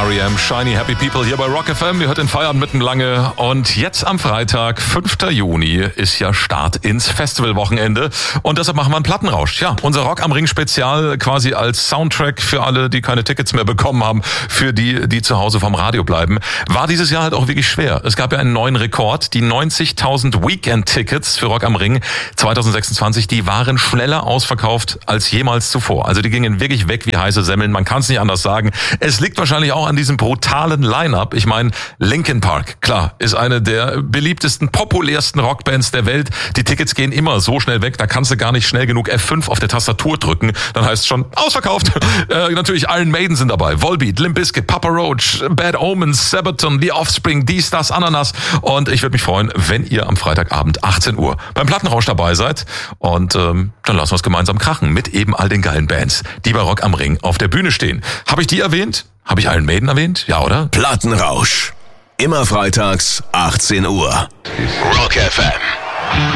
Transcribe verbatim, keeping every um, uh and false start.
R E M, Shiny Happy People hier bei Rock F M. Ihr hört den Feierabend mitten lange. Und jetzt am Freitag, fünfter Juni, ist ja Start ins Festivalwochenende. Und deshalb machen wir einen Plattenrausch. Ja, unser Rock am Ring Spezial quasi als Soundtrack für alle, die keine Tickets mehr bekommen haben, für die, die zu Hause vom Radio bleiben. War dieses Jahr halt auch wirklich schwer. Es gab ja einen neuen Rekord. Die neunzigtausend Weekend-Tickets für Rock am Ring zwanzig sechsundzwanzig, die waren schneller ausverkauft als jemals zuvor. Also die gingen wirklich weg wie heiße Semmeln. Man kann es nicht anders sagen. Es liegt wahrscheinlich auch an diesem brutalen Line-Up. Ich meine, Linkin Park, klar, ist eine der beliebtesten, populärsten Rockbands der Welt. Die Tickets gehen immer so schnell weg, da kannst du gar nicht schnell genug F fünf auf der Tastatur drücken. Dann heißt es schon, ausverkauft. äh, natürlich Iron Maiden sind dabei, Volbeat, Limp Bizkit, Papa Roach, Bad Omens, Sabaton, The Offspring, dies, das, Ananas. Und ich würde mich freuen, wenn ihr am Freitagabend achtzehn Uhr beim Plattenrausch dabei seid. Und ähm, dann lassen wir es gemeinsam krachen mit eben all den geilen Bands, die bei Rock am Ring auf der Bühne stehen. Habe ich die erwähnt? Habe ich Iron Maiden erwähnt? Ja, oder? Plattenrausch. Immer freitags, achtzehn Uhr. Rock F M.